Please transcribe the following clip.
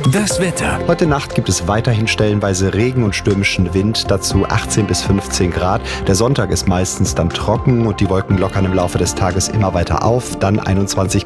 Das Wetter. Heute Nacht gibt es weiterhin stellenweise Regen und stürmischen Wind, dazu 18 bis 15 Grad. Der Sonntag ist meistens dann trocken und die Wolken lockern im Laufe des Tages immer weiter auf, dann 21